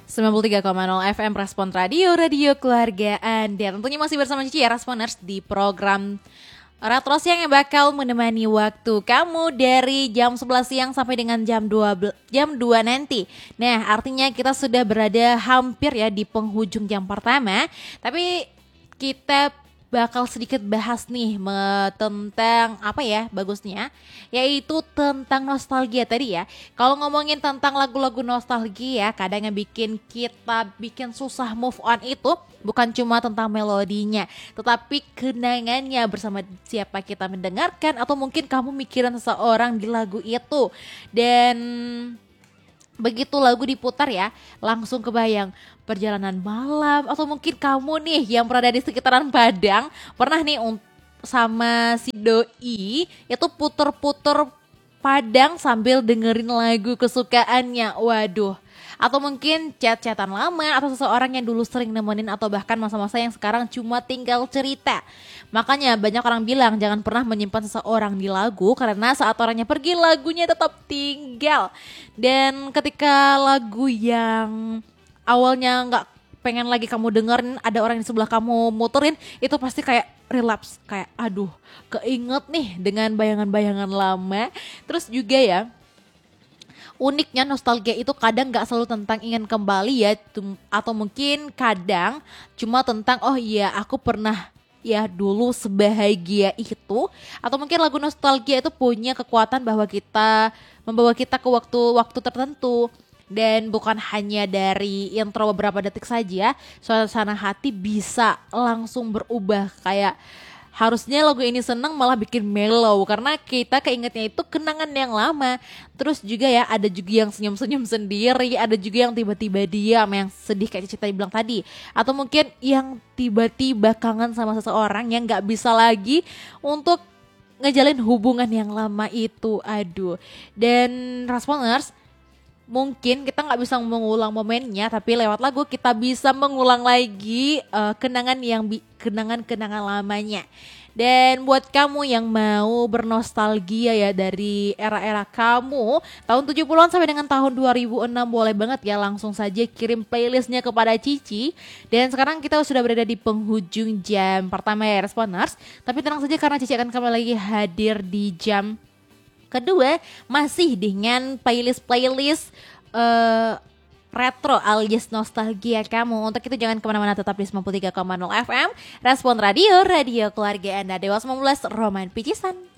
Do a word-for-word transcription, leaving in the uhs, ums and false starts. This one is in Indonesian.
sembilan puluh tiga koma nol F M Respon Radio, Radio Keluarga Anda. Tentunya masih bersama Cici ya Responers di program Retro Siang yang bakal menemani waktu kamu dari jam sebelas siang sampai dengan jam dua jam dua nanti. Nah, artinya kita sudah berada hampir ya di penghujung jam pertama. Tapi kita bakal sedikit bahas nih me- tentang apa ya bagusnya, yaitu tentang nostalgia tadi ya. Kalau ngomongin tentang lagu-lagu nostalgia, kadang yang bikin kita bikin susah move on itu bukan cuma tentang melodinya, tetapi kenangannya bersama siapa kita mendengarkan, atau mungkin kamu mikirin seseorang di lagu itu. Dan begitu lagu diputar ya, langsung kebayang perjalanan malam, atau mungkin kamu nih yang berada di sekitaran Padang pernah nih un- sama si doi itu puter-puter Padang sambil dengerin lagu kesukaannya. Waduh. Atau mungkin chat-chatan lama atau seseorang yang dulu sering nemenin, atau bahkan masa-masa yang sekarang cuma tinggal cerita. Makanya banyak orang bilang jangan pernah menyimpan seseorang di lagu, karena saat orangnya pergi lagunya tetap tinggal. Dan ketika lagu yang awalnya nggak pengen lagi kamu dengerin, ada orang di sebelah kamu muterin, itu pasti kayak relapse, kayak aduh keinget nih dengan bayangan-bayangan lama. Terus juga ya, uniknya nostalgia itu kadang gak selalu tentang ingin kembali ya, atau mungkin kadang cuma tentang oh iya aku pernah ya dulu sebahagia itu. Atau mungkin lagu nostalgia itu punya kekuatan bahwa kita membawa kita ke waktu-waktu tertentu. Dan bukan hanya dari intro beberapa detik saja, suasana hati bisa langsung berubah. Kayak harusnya lagu ini seneng malah bikin mellow, karena kita keingetnya itu kenangan yang lama. Terus juga ya ada juga yang senyum-senyum sendiri, ada juga yang tiba-tiba diam, yang sedih kayak Cici tadi bilang tadi. Atau mungkin yang tiba-tiba kangen sama seseorang yang gak bisa lagi untuk ngejalin hubungan yang lama itu. Aduh. Dan Rasponers, mungkin kita nggak bisa mengulang momennya, tapi lewat lagu kita bisa mengulang lagi uh, kenangan yang bi- kenangan-kenangan lamanya. Dan buat kamu yang mau bernostalgia ya dari era-era kamu tahun tujuh puluhan sampai dengan tahun dua ribu enam, boleh banget ya langsung saja kirim playlistnya kepada Cici. Dan sekarang kita sudah berada di penghujung jam pertama ya Responers. Tapi tenang saja karena Cici akan kembali lagi hadir di jam kedua, masih dengan playlist-playlist uh, retro alias nostalgia kamu. Untuk itu jangan kemana-mana, tetap di sembilan puluh tiga koma nol F M Respon Radio, Radio Keluarga Anda. Dewa sembilan belas Roman Picisan.